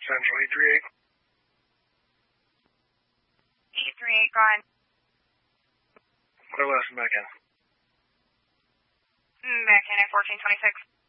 Central, E38. E38, go ahead. Clear less and back in. Back in at 1426.